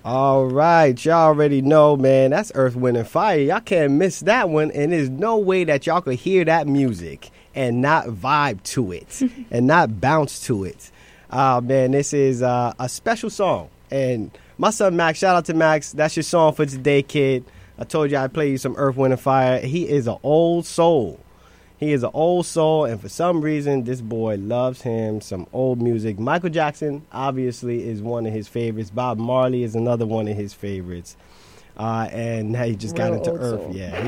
All right, y'all already know, man, that's Earth, Wind, and Fire. Y'all can't miss that one, and there's no way that y'all could hear that music and not vibe to it and not bounce to it. Man, this is a special song, and my son Max, shout out to Max, that's your song for today, kid. I told you I'd play you some Earth, Wind, and Fire. He is an old soul. He is an old soul, and for some reason, this boy loves him some old music. Michael Jackson, obviously, is one of his favorites. Bob Marley is another one of his favorites. And he just got into Earth. Soul. Yeah,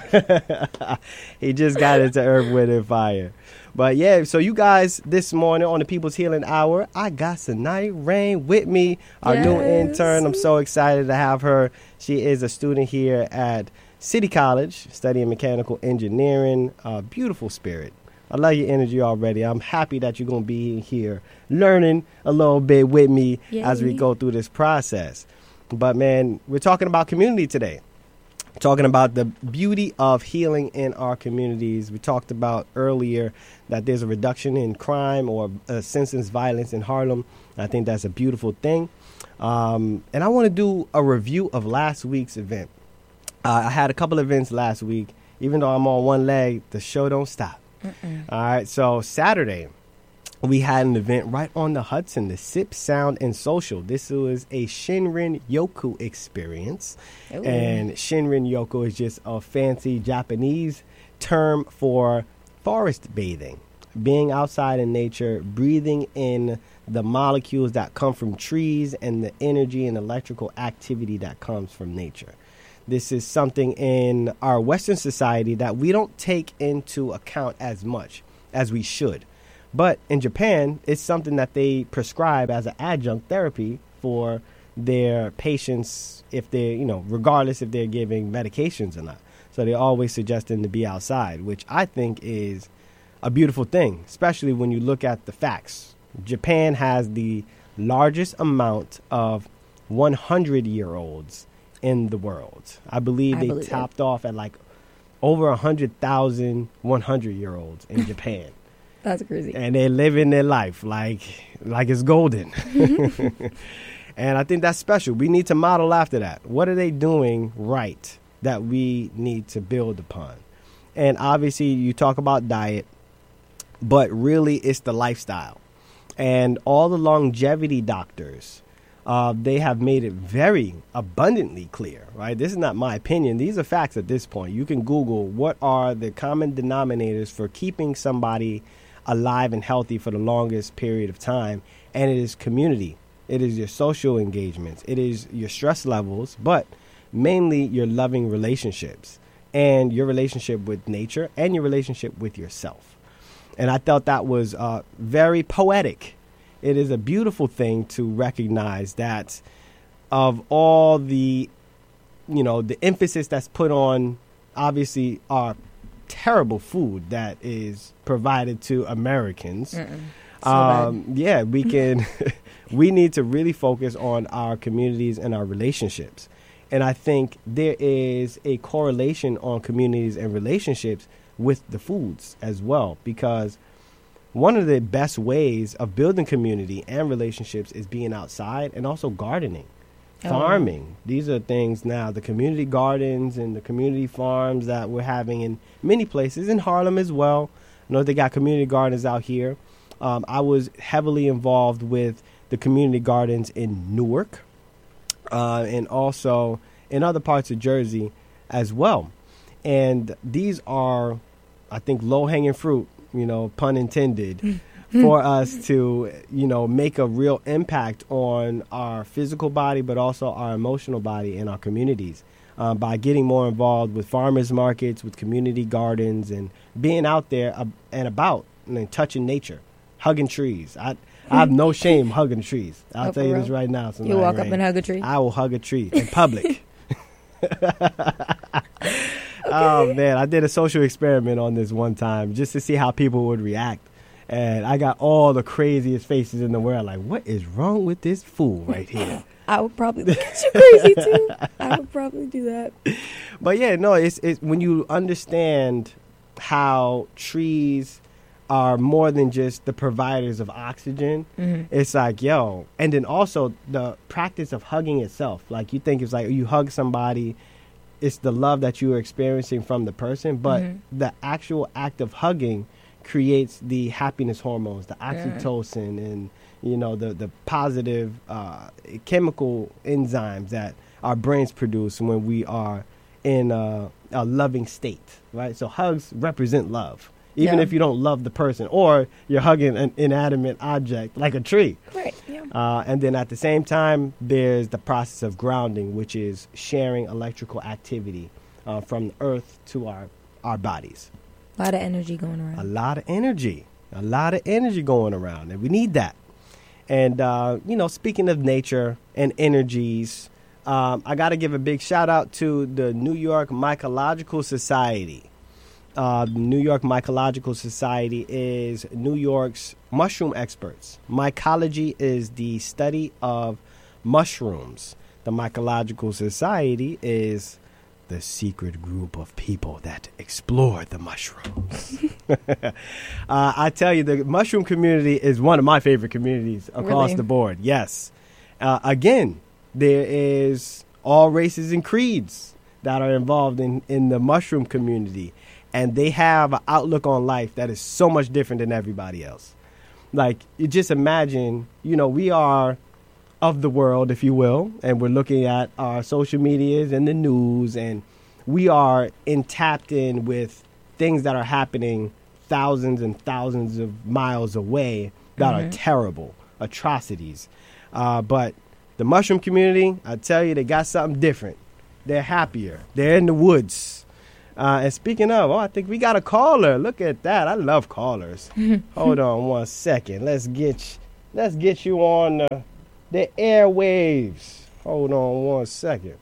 he just got into Earth, Wind, and Fire. But yeah, so you guys, this morning on the People's Healing Hour, I got Sanaya Rain with me, our new intern. I'm so excited to have her. She is a student here at City College, studying mechanical engineering. Beautiful spirit. I love your energy already. I'm happy that you're going to be here learning a little bit with me as we go through this process. But, man, we're talking about community today. Talking about the beauty of healing in our communities. We talked about earlier that there's a reduction in crime or senseless violence in Harlem. I think that's a beautiful thing. And I want to do a review of last week's event. I had a couple events last week. Even though I'm on one leg, the show don't stop. All right, so Saturday, we had an event right on the Hudson, the Sip, Sound, and Social. This was a Shinrin Yoku experience. Ooh. And Shinrin Yoku is just a fancy Japanese term for forest bathing. Being outside in nature, breathing in the molecules that come from trees and the energy and electrical activity that comes from nature. This is something in our Western society that we don't take into account as much as we should. But in Japan, it's something that they prescribe as an adjunct therapy for their patients if they're, regardless if they're giving medications or not. So they always suggest them to be outside, which I think is a beautiful thing, especially when you look at the facts. Japan has the largest amount of 100-year-olds in the world. I believe they topped off at like over 100,000 100-year-olds in Japan. That's crazy. And they're living their life like it's golden. And I think that's special. We need to model after that. What are they doing right that we need to build upon? And obviously you talk about diet, but really it's the lifestyle. And all the longevity doctors, they have made it very abundantly clear, right? This is not my opinion. These are facts at this point. You can Google what are the common denominators for keeping somebody alive and healthy for the longest period of time. And it is community. It is your social engagements. It is your stress levels, but mainly your loving relationships and your relationship with nature and your relationship with yourself. And I thought that was very poetic. It is a beautiful thing to recognize that of all the, the emphasis that's put on, obviously, our terrible food that is provided to Americans. We can, we need to really focus on our communities and our relationships. And I think there is a correlation on communities and relationships with the foods as well, because one of the best ways of building community and relationships is being outside and also gardening, farming. These are things now, the community gardens and the community farms that we're having in many places, in Harlem as well. I know they got community gardens out here. I was heavily involved with the community gardens in Newark and also in other parts of Jersey as well. And these are, I think, low-hanging fruit, pun intended, for us to, make a real impact on our physical body, but also our emotional body in our communities by getting more involved with farmers markets, with community gardens, and being out there and about and touching nature, hugging trees. I have no shame hugging trees. I'll tell you this right now. You walk up and hug a tree? I will hug a tree in public. Oh, man, I did a social experiment on this one time just to see how people would react. And I got all the craziest faces in the world. Like, what is wrong with this fool right here? I would probably look at you crazy, too. I would probably do that. But, yeah, no, it's when you understand how trees are more than just the providers of oxygen. It's like, yo, and then also the practice of hugging itself. Like, you think it's like you hug somebody, it's the love that you're experiencing from the person, but the actual act of hugging creates the happiness hormones, the oxytocin, and the positive chemical enzymes that our brains produce when we are in a loving state, right? So hugs represent love, even if you don't love the person, or you're hugging an inanimate object like a tree. Right. Yeah. And then at the same time, there's the process of grounding, which is sharing electrical activity from the earth to our bodies. A lot of energy going around. A lot of energy going around, and we need that. And, speaking of nature and energies, I got to give a big shout out to the New York Mycological Society. The New York Mycological Society is New York's mushroom experts. Mycology is the study of mushrooms. The Mycological Society is the secret group of people that explore the mushrooms. I tell you, the mushroom community is one of my favorite communities across the board. Yes. Again, there is all races and creeds that are involved in the mushroom community. And they have an outlook on life that is so much different than everybody else. Like, you just imagine, we are of the world, if you will, and we're looking at our social medias and the news, and we are tapped in with things that are happening thousands and thousands of miles away that are terrible, atrocities. But the mushroom community, I tell you, they got something different. They're happier. They're in the woods. And speaking of, I think we got a caller. Look at that. I love callers. Hold on one second. Let's get you on the airwaves. Hold on one second.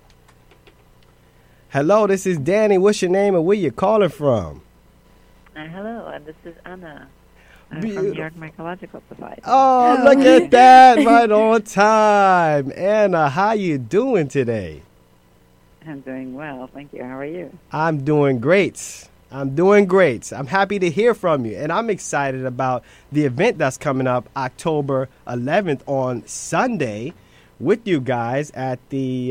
Hello, this is Danny. What's your name and where you calling from? Hello, this is Anna. I'm from New York Mycological Society. Oh, look at that. Right on time. Anna, how you doing today? I'm doing well, thank you. How are you? I'm doing great. I'm happy to hear from you, and I'm excited about the event that's coming up October 11th on Sunday with you guys at the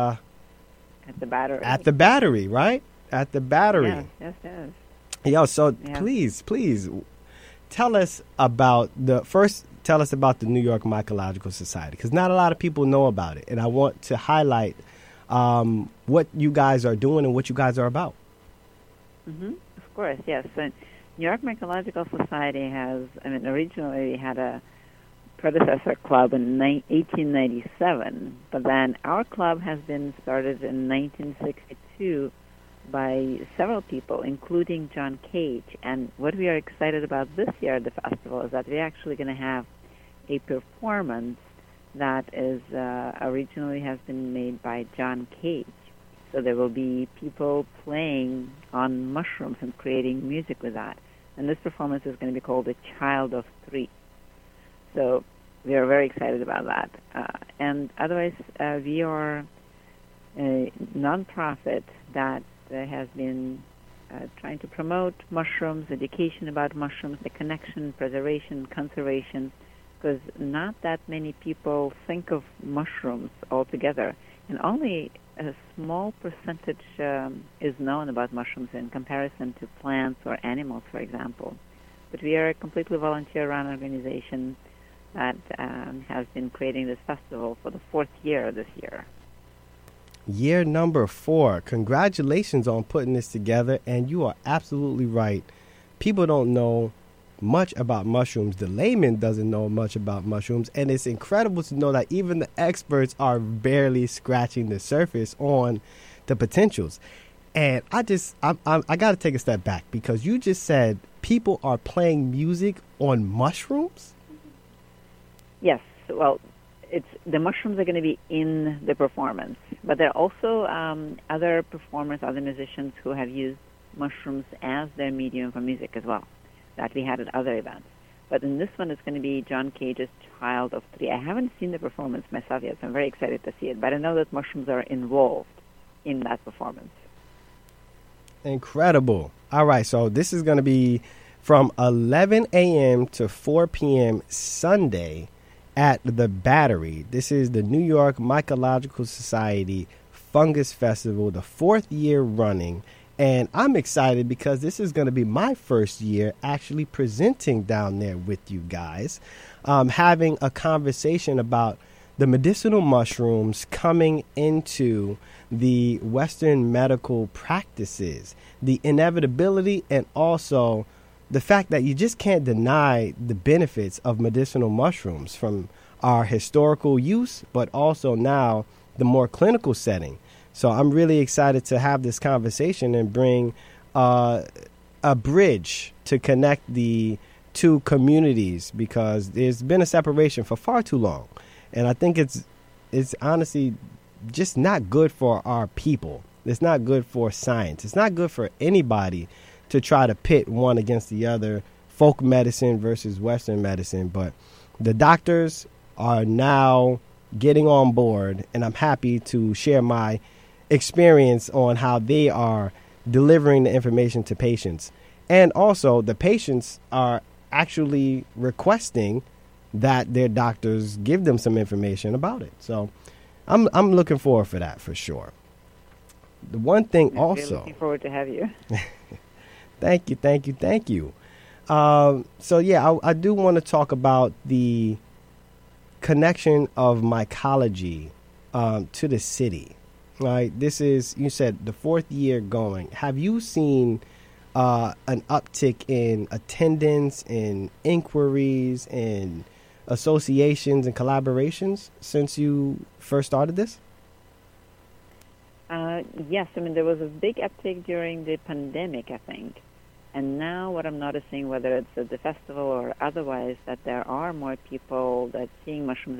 Battery. At the Battery, right? At the Battery. Yes. Yo, so please tell us about the New York Mycological Society, because not a lot of people know about it, and I want to highlight what you guys are doing and what you guys are about. Of course, yes. So New York Mycological Society originally had a predecessor club in 1897, but then our club has been started in 1962 by several people, including John Cage. And what we are excited about this year at the festival is that we're actually going to have a performance that is originally has been made by John Cage. So there will be people playing on mushrooms and creating music with that. And this performance is going to be called A Child of Three. So we are very excited about that. And otherwise, we are a nonprofit that has been trying to promote mushrooms, education about mushrooms, the connection, preservation, conservation, because not that many people think of mushrooms altogether, and only a small percentage is known about mushrooms in comparison to plants or animals, for example. But we are a completely volunteer-run organization that has been creating this festival for the 4th year this year. Year number 4. Congratulations on putting this together, and you are absolutely right. People don't know much about mushrooms. The layman doesn't know much about mushrooms, and it's incredible to know that even the experts are barely scratching the surface on the potentials. And I got to take a step back, because you just said people are playing music on mushrooms? Yes. Well, the mushrooms are going to be in the performance, but there are also other performers, other musicians who have used mushrooms as their medium for music as well, that we had at other events. But in this one, it's going to be John Cage's Child of Three. I haven't seen the performance myself yet, so I'm very excited to see it. But I know that mushrooms are involved in that performance. Incredible. All right, so this is going to be from 11 a.m. to 4 p.m. Sunday at the Battery. This is the New York Mycological Society Fungus Festival, the 4th year running. And I'm excited because this is going to be my first year actually presenting down there with you guys, having a conversation about the medicinal mushrooms coming into the Western medical practices, the inevitability, and also the fact that you just can't deny the benefits of medicinal mushrooms from our historical use, but also now the more clinical setting. So I'm really excited to have this conversation and bring a bridge to connect the two communities, because there's been a separation for far too long. And I think it's honestly just not good for our people. It's not good for science. It's not good for anybody to try to pit one against the other, folk medicine versus Western medicine. But the doctors are now getting on board, and I'm happy to share my experience on how they are delivering the information to patients. And also the patients are actually requesting that their doctors give them some information about it. So I'm looking forward for that for sure. The one thing also, looking forward to have you. Thank you. So yeah, I do want to talk about the connection of mycology to the city. Right, this is, you said, the 4th year going. Have you seen an uptick in attendance, in inquiries, in associations and collaborations since you first started this? Yes, I mean, there was a big uptick during the pandemic, I think. And now what I'm noticing, whether it's at the festival or otherwise, that there are more people that seeing mushrooms